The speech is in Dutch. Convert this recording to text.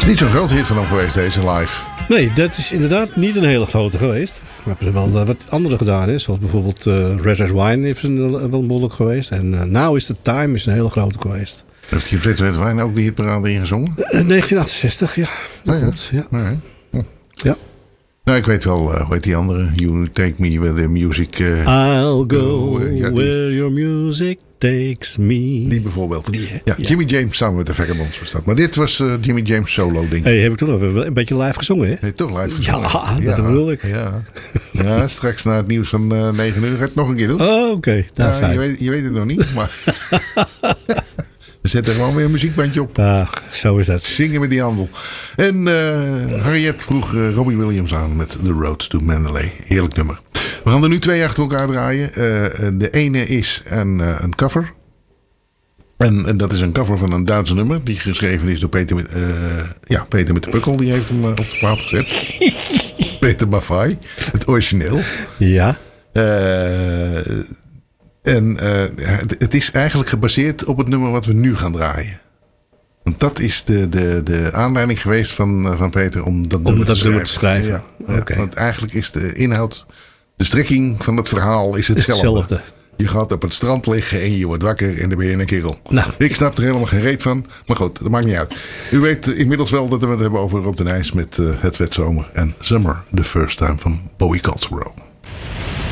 Niet zo'n groot hit van hem geweest, deze live. Nee, dat is inderdaad niet een hele grote geweest. We hebben er wel wat andere gedaan. Hè? Zoals bijvoorbeeld Red Red Wine is wel moeilijk geweest. En Now is the Time is een hele grote geweest. Heeft hij op Red Red Wine ook de hitparade ingezongen? 1968, ja. Dat klopt, ja. Nee. Ja. Nou, ik weet wel, hoe heet die andere? You Take Me Where the Music... I'll go where your music takes me. Die bijvoorbeeld. Ja. Jimmy James samen met de Vagabonds was dat. Maar dit was Jimmy James solo ding. Hey, heb ik toen nog een beetje live gezongen, hè? Nee, toch live gezongen. Ja, dat bedoel ik. Ja, straks na het nieuws van 9 uur ga ik het nog een keer doen. Oh, oké. Je weet het nog niet, maar... We zetten gewoon weer een muziekbandje op. Zo is dat. Zingen met die handel. En Harriet vroeg Robbie Williams aan met The Road to Mandalay. Heerlijk nummer. We gaan er nu 2 achter elkaar draaien. De ene is een cover. En dat is een cover van een Duitse nummer. Die geschreven is door Peter met de Pukkel. Die heeft hem op de plaat gezet. Peter Maffay. Het origineel. Ja. Het is eigenlijk gebaseerd op het nummer wat we nu gaan draaien. Want dat is de aanleiding geweest van Peter om dat nummer te schrijven. Ja, okay. Want eigenlijk is de inhoud, de strekking van het verhaal is hetzelfde. Je gaat op het strand liggen en je wordt wakker en dan ben je een kerel. Nou. Ik snap er helemaal geen reet van, maar goed, dat maakt niet uit. U weet inmiddels wel dat we het hebben over Rob de Nijs met Het werd zomer en Summer, the First Time van Bowie Caldwell.